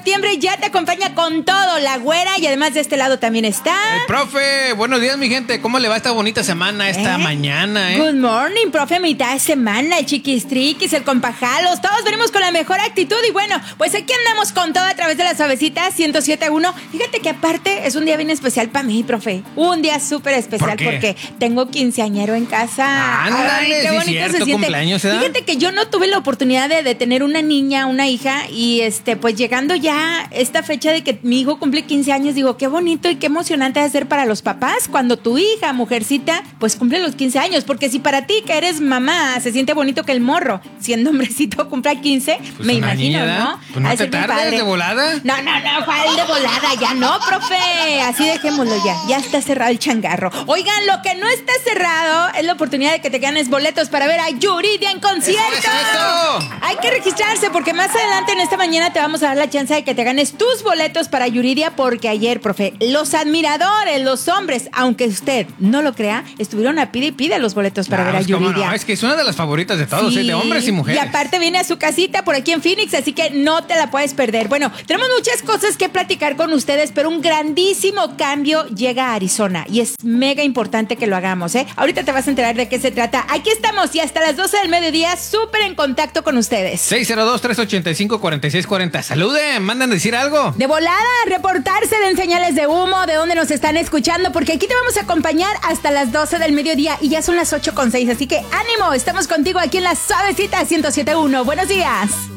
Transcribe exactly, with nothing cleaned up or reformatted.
septiembre ya te acompaña con todo la güera y además de este lado también está... El profe, buenos días mi gente, ¿cómo le va esta bonita semana, esta ¿Eh? mañana? Eh? Good morning, profe, mitad de semana, el chiquistriquis, el compajalos, todos venimos con la mejor actitud y bueno, pues aquí andamos con todo a través de la suavecita ciento siete punto uno. Fíjate que aparte es un día bien especial para mí, profe, un día súper especial ¿Por qué? Porque tengo quinceañero en casa. Ándale, Ay, qué sí, bonito cierto, se siente. cumpleaños, ¿eh? Fíjate que yo no tuve la oportunidad de, de tener una niña, una hija y este, pues llegando ya esta fecha de que mi hijo cumple quince años, digo, qué bonito y qué emocionante de ser para los papás cuando tu hija, mujercita, pues cumple los quince años, porque si para ti que eres mamá se siente bonito que el morro, siendo hombrecito, cumpla quince, Pues me una imagino, niña, ¿no? Pues no Ha de te ser bien tardes padre. de volada. No, no, no, ¿cuál de volada? Ya no, profe. Así dejémoslo ya. Ya está cerrado el changarro. Oigan, lo que no está cerrado es la oportunidad de que te ganes boletos para ver a Yuridia en concierto. ¡Eso, eso, eso! Hay que registrarse porque más adelante en esta mañana te vamos a dar la chance de que te ganes tus boletos para Yuridia porque ayer, profe, los admiradores, los hombres, aunque usted no lo crea, estuvieron a pide y pide los boletos para No, ver a pues, ¿cómo Yuridia. no? Es que es una de las favoritas de todos, Sí. ¿eh? De hombres y mujeres. Y aparte viene a su casita por aquí en Phoenix, así que no te la puedes perder. Bueno, tenemos muchas cosas que platicar con ustedes, pero un grandísimo cambio llega a Arizona y es mega importante que lo hagamos, ¿eh? Ahorita te vas a enterar de qué se trata. Aquí estamos y hasta las doce del mediodía, súper en contacto con ustedes. seis cero dos, tres ocho cinco, cuatro seis cuatro cero. Saluden, mandan decir algo. De volada, reportarse, den señales de humo, de dónde nos están escuchando, porque aquí te vamos a acompañar hasta las doce del mediodía y ya son las ocho con seis, así que ánimo, estamos contigo aquí en la suavecita ciento siete punto uno. Buenos días.